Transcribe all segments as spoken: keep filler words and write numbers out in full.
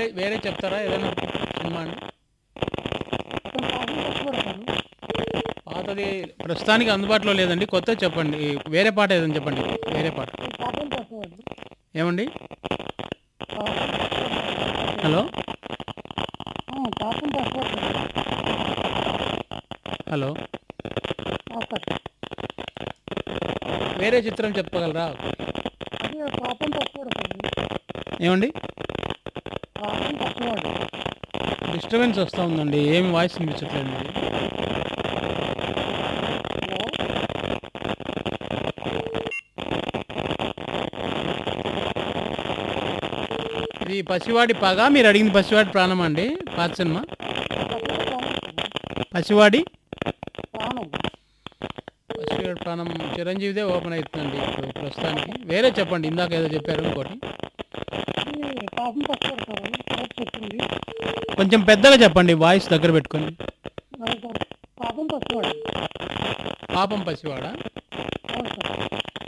వేరే చెప్తారా ఏదైనా సినిమా అండి? అతను పాపం కష్టపడతాను. పాతది ప్రస్తుతానికి అందుబాటులో లేదండి. కొత్తది చెప్పండి. వేరే పాట ఏదైనా చెప్పండి. వేరే పాట ఈ పాపం కష్టపడు. ఏమండి? పాపం కష్టపడతాను. హలో పాపం కష్టపడతాను. హలో పాపం వేరే చిత్రం చెప్పగలరా? అదే పాపం కష్టపడతాను. ఏమండి? పాపం కష్టపడు. డిస్టర్బెన్స్ వస్తూ ఉందండి. ఏమి వాయిస్ వినిపించట్లేదు మీది. హలో ఇది పసివాడి పగ మీరు అడిగింది పసివాడి ప్రాణం అండి. పాత సినిమా పసివాడి ప్రాణం పసివాడి ప్రాణం చిరంజీవిదే ఓపెన్ అవుతుందండి ఇప్పుడు ప్రస్తుతానికి. వేరే చెప్పండి. ఇందాక ఏదో చెప్పారు ఇంకోటి. ఇది పాపం కష్టపడతారు. కోర్టు చెప్పింది. కొంచెం పెద్దగా చెప్పండి. వాయిస్ దగ్గర పెట్టుకొని. మరి సార్ పాపం కష్టపడు. పాపం పసివాడా? అవును సార్.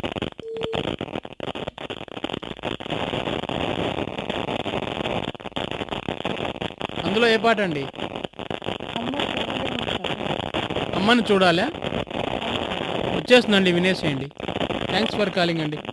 అందులో ఏ పాట అండి? అమ్మ చూడలేదు సార్. అమ్మని చూడాలా? వచ్చేస్తుందండి, వినేసేయండి. థ్యాంక్స్ ఫర్ కాలింగ్ అండి.